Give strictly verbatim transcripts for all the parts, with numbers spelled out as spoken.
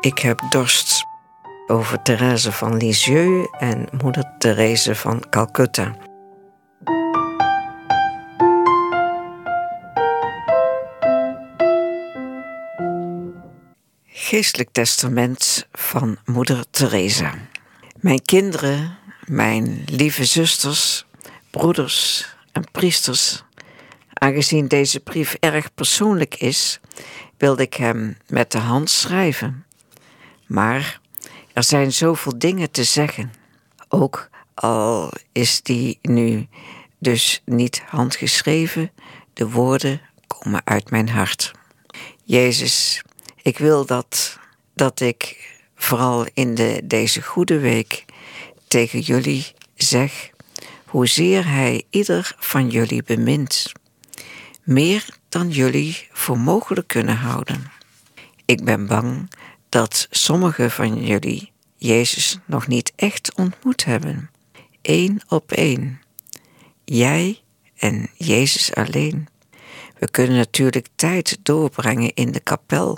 Ik heb dorst, over Thérèse van Lisieux en moeder Therese van Calcutta. Geestelijk testament van moeder Theresa. Mijn kinderen, mijn lieve zusters, broeders en priesters, aangezien deze brief erg persoonlijk is, wilde ik hem met de hand schrijven. Maar er zijn zoveel dingen te zeggen, ook al is die nu dus niet handgeschreven, de woorden komen uit mijn hart. Jezus, ik wil dat, dat ik vooral in de, deze goede week tegen jullie zeg hoezeer Hij ieder van jullie bemint, meer dan jullie voor mogelijk kunnen houden. Ik ben bang dat sommigen van jullie Jezus nog niet echt ontmoet hebben. Eén op één. Jij en Jezus alleen. We kunnen natuurlijk tijd doorbrengen in de kapel.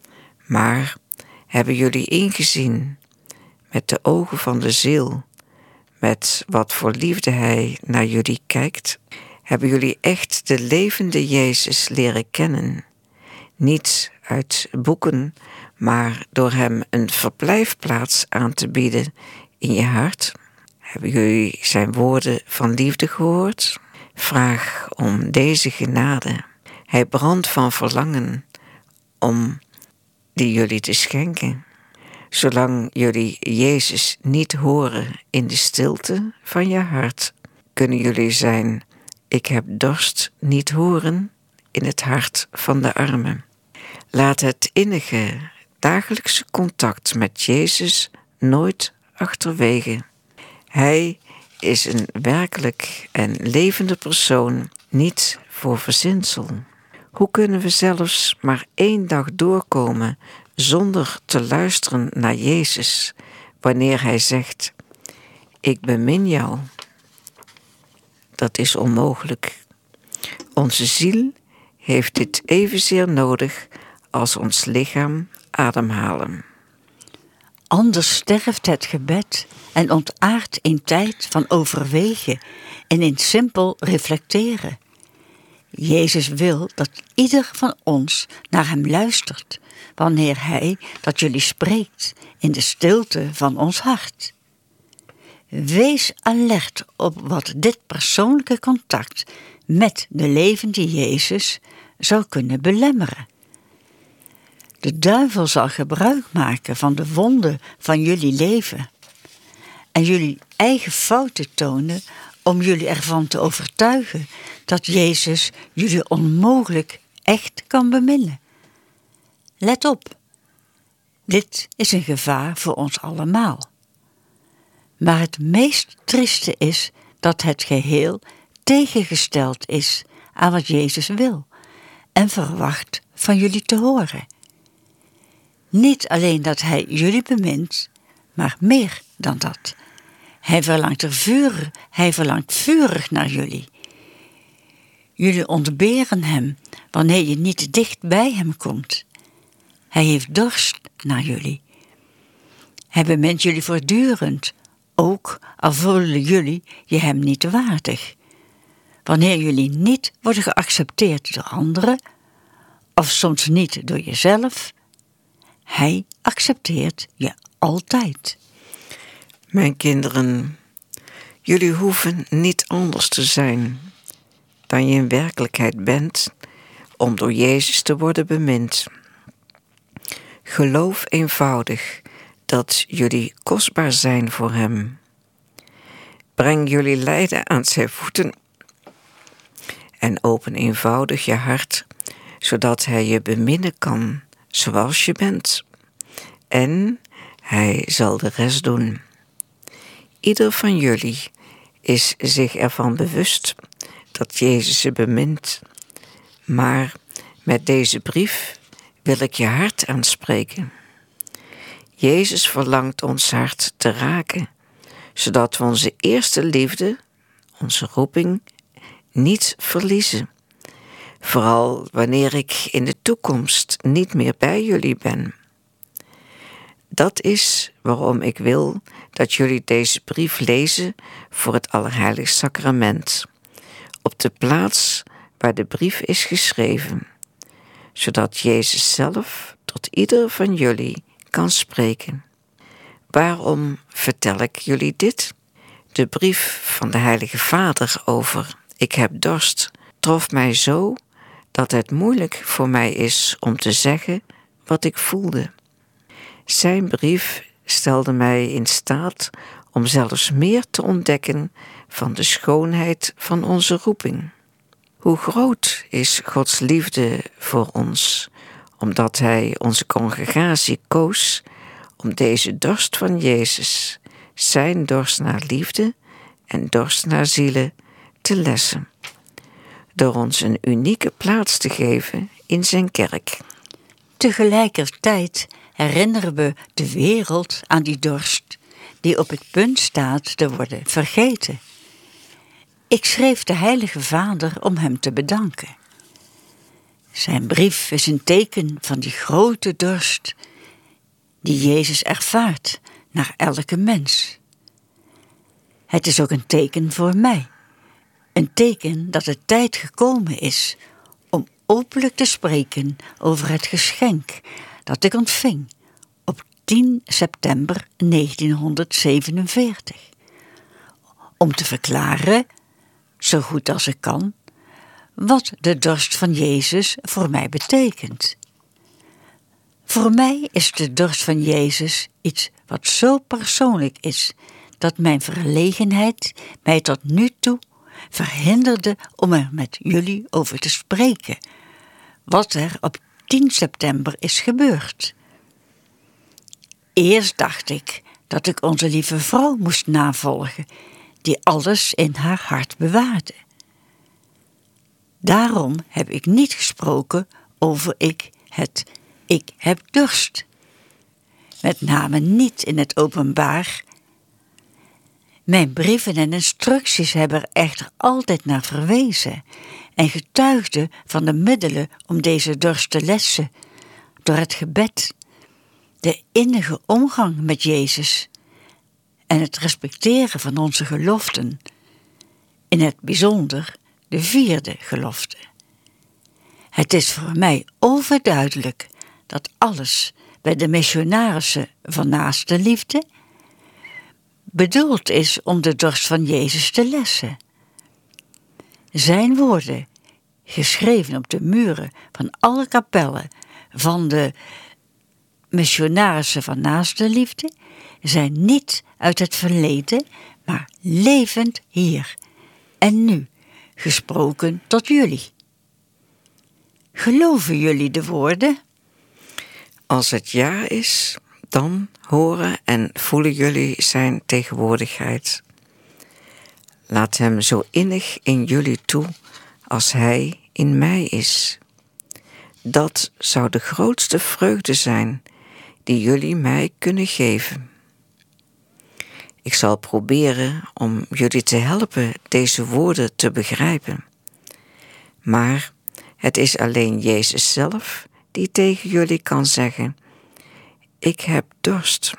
Maar hebben jullie ingezien met de ogen van de ziel, met wat voor liefde Hij naar jullie kijkt? Hebben jullie echt de levende Jezus leren kennen? Niet uit boeken, maar door Hem een verblijfplaats aan te bieden in je hart? Hebben jullie Zijn woorden van liefde gehoord? Vraag om deze genade. Hij brandt van verlangen om die jullie te schenken. Zolang jullie Jezus niet horen in de stilte van je hart, kunnen jullie zijn ik heb dorst niet horen in het hart van de armen. Laat het innige dagelijkse contact met Jezus nooit achterwege. Hij is een werkelijk en levende persoon, niet voor verzinsel. Hoe kunnen we zelfs maar één dag doorkomen zonder te luisteren naar Jezus, wanneer Hij zegt, ik bemin jou? Dat is onmogelijk. Onze ziel heeft dit evenzeer nodig als ons lichaam ademhalen. Anders sterft het gebed en ontaardt in tijd van overwegen en in simpel reflecteren. Jezus wil dat ieder van ons naar Hem luistert, wanneer Hij dat jullie spreekt in de stilte van ons hart. Wees alert op wat dit persoonlijke contact met de levende Jezus zou kunnen belemmeren. De duivel zal gebruik maken van de wonden van jullie leven en jullie eigen fouten tonen om jullie ervan te overtuigen dat Jezus jullie onmogelijk echt kan beminnen. Let op, dit is een gevaar voor ons allemaal. Maar het meest trieste is dat het geheel tegengesteld is aan wat Jezus wil en verwacht van jullie te horen. Niet alleen dat Hij jullie bemint, maar meer dan dat. Hij verlangt er vurig, hij verlangt vurig naar jullie. Jullie ontberen Hem wanneer je niet dicht bij Hem komt. Hij heeft dorst naar jullie. Hij bemint jullie voortdurend, ook al voelen jullie je Hem niet waardig. Wanneer jullie niet worden geaccepteerd door anderen, of soms niet door jezelf, Hij accepteert je altijd. Mijn kinderen, jullie hoeven niet anders te zijn dan je in werkelijkheid bent om door Jezus te worden bemind. Geloof eenvoudig dat jullie kostbaar zijn voor Hem. Breng jullie lijden aan Zijn voeten en open eenvoudig je hart, zodat Hij je beminnen kan zoals je bent. En Hij zal de rest doen. Ieder van jullie is zich ervan bewust dat Jezus je bemint. Maar met deze brief wil ik je hart aanspreken. Jezus verlangt ons hart te raken, zodat we onze eerste liefde, onze roeping, niet verliezen. Vooral wanneer ik in de toekomst niet meer bij jullie ben. Dat is waarom ik wil dat jullie deze brief lezen voor het Allerheiligst Sacrament, op de plaats waar de brief is geschreven, zodat Jezus zelf tot ieder van jullie kan spreken. Waarom vertel ik jullie dit? De brief van de Heilige Vader over "ik heb dorst" trof mij zo dat het moeilijk voor mij is om te zeggen wat ik voelde. Zijn brief stelde mij in staat om zelfs meer te ontdekken van de schoonheid van onze roeping. Hoe groot is Gods liefde voor ons, omdat Hij onze congregatie koos om deze dorst van Jezus, zijn dorst naar liefde en dorst naar zielen, te lessen, door ons een unieke plaats te geven in zijn kerk. Tegelijkertijd herinneren we de wereld aan die dorst, die op het punt staat te worden vergeten. Ik schreef de Heilige Vader om hem te bedanken. Zijn brief is een teken van die grote dorst die Jezus ervaart naar elke mens. Het is ook een teken voor mij. Een teken dat de tijd gekomen is om openlijk te spreken over het geschenk dat ik ontving op tien september negentienhonderdzevenenveertig. Om te verklaren, zo goed als ik kan, wat de dorst van Jezus voor mij betekent. Voor mij is de dorst van Jezus iets wat zo persoonlijk is, dat mijn verlegenheid mij tot nu toe verhinderde om er met jullie over te spreken, wat er op tien september is gebeurd. Eerst dacht ik dat ik onze lieve vrouw moest navolgen, die alles in haar hart bewaarde. Daarom heb ik niet gesproken over ik het ik heb dorst. Met name niet in het openbaar. Mijn brieven en instructies hebben er echter altijd naar verwezen en getuigden van de middelen om deze dorst te lessen, door het gebed, de innige omgang met Jezus en het respecteren van onze geloften, in het bijzonder de vierde gelofte. Het is voor mij overduidelijk dat alles bij de missionarissen van naaste liefde bedoeld is om de dorst van Jezus te lessen. Zijn woorden, geschreven op de muren van alle kapellen van de missionarissen van naaste liefde, zijn niet uit het verleden, maar levend hier en nu, gesproken tot jullie. Geloven jullie de woorden? Als het ja is, dan horen en voelen jullie zijn tegenwoordigheid. Laat hem zo innig in jullie toe als hij in mij is. Dat zou de grootste vreugde zijn die jullie mij kunnen geven. Ik zal proberen om jullie te helpen deze woorden te begrijpen. Maar het is alleen Jezus zelf die tegen jullie kan zeggen: ik heb dorst.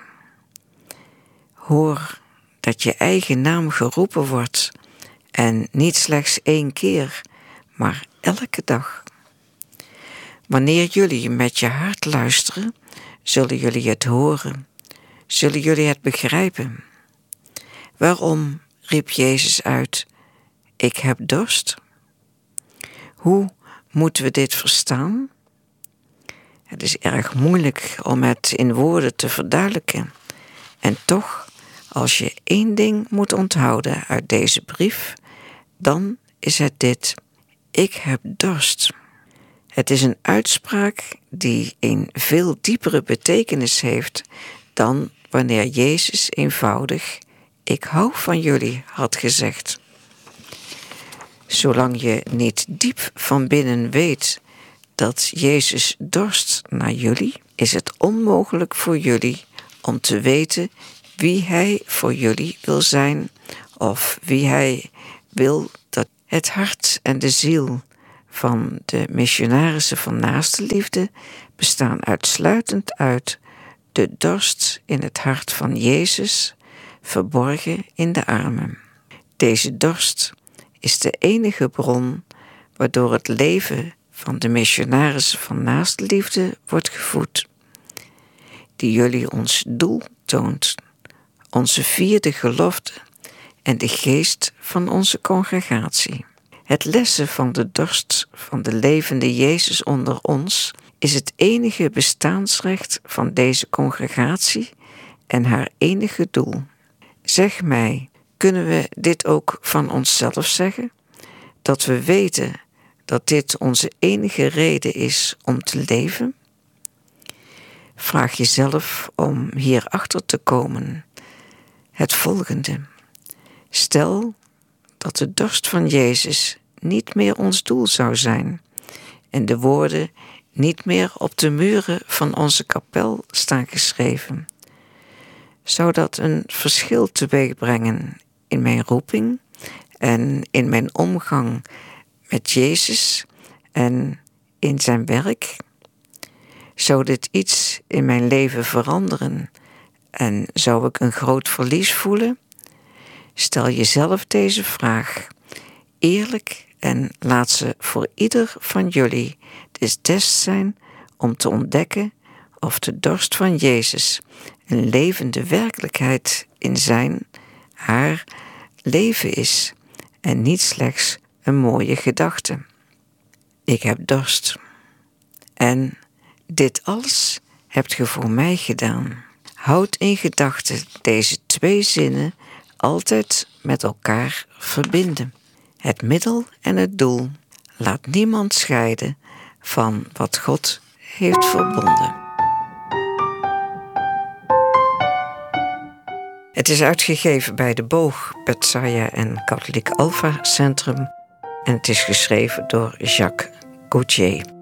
Hoor dat je eigen naam geroepen wordt, en niet slechts één keer, maar elke dag. Wanneer jullie met je hart luisteren, zullen jullie het horen, zullen jullie het begrijpen. Waarom riep Jezus uit: ik heb dorst? Hoe moeten we dit verstaan? Het is erg moeilijk om het in woorden te verduidelijken. En toch, als je één ding moet onthouden uit deze brief, dan is het dit: ik heb dorst. Het is een uitspraak die een veel diepere betekenis heeft dan wanneer Jezus eenvoudig ik hou van jullie had gezegd. Zolang je niet diep van binnen weet dat Jezus dorst naar jullie, is het onmogelijk voor jullie om te weten wie Hij voor jullie wil zijn of wie Hij wil dat het hart en de ziel van de missionarissen van naaste liefde bestaan uitsluitend uit de dorst in het hart van Jezus, verborgen in de armen. Deze dorst is de enige bron waardoor het leven van de missionarissen van Naastliefde wordt gevoed, die jullie ons doel toont, onze vierde gelofte en de geest van onze congregatie. Het lessen van de dorst van de levende Jezus onder ons is het enige bestaansrecht van deze congregatie en haar enige doel. Zeg mij, kunnen we dit ook van onszelf zeggen? Dat we weten dat dit onze enige reden is om te leven? Vraag jezelf om hierachter te komen het volgende. Stel dat de dorst van Jezus niet meer ons doel zou zijn en de woorden niet meer op de muren van onze kapel staan geschreven. Zou dat een verschil teweeg brengen in mijn roeping en in mijn omgang met Jezus en in zijn werk? Zou dit iets in mijn leven veranderen en zou ik een groot verlies voelen? Stel jezelf deze vraag eerlijk en laat ze voor ieder van jullie de test zijn om te ontdekken of de dorst van Jezus een levende werkelijkheid in zijn, haar leven is en niet slechts een mooie gedachte. Ik heb dorst. En dit alles hebt ge voor mij gedaan. Houd in gedachten deze twee zinnen altijd met elkaar verbinden. Het middel en het doel laat niemand scheiden van wat God heeft verbonden. Het is uitgegeven bij De Boog, Petsaja en Katholiek Alpha Centrum en het is geschreven door Jacques Gauthier.